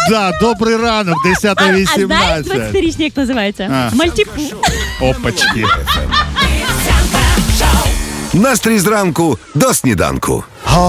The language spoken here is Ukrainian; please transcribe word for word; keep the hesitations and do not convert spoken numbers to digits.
Да, добрий ранок, десята А, а знаєш вісімнадцять. двадцятирічні, як називається? А. Мальтіпу. Опачки. Настрій зранку до сніданку.